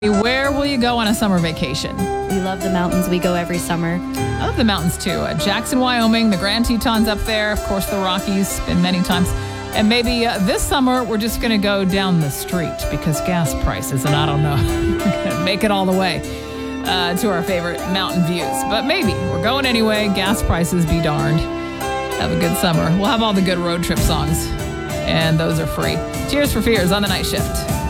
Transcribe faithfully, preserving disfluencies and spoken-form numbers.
Where will you go on a summer vacation? We love the mountains. We go every summer. I love the mountains too. Uh, Jackson, Wyoming, the Grand Tetons up there. Of course, the Rockies, been many times. And maybe uh, this summer, we're just going to go down the street because gas prices, and I don't know, we're going to make it all the way uh, to our favorite mountain views. But maybe we're going anyway. Gas prices be darned. Have a good summer. We'll have all the good road trip songs, and those are free. Tears for Fears on the Night Shift.